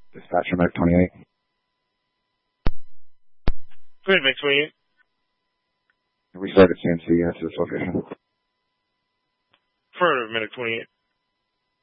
Dispatcher, Medic 28. Go ahead, Medic 28. We started CMC to this location. Affirmative, Medic 28.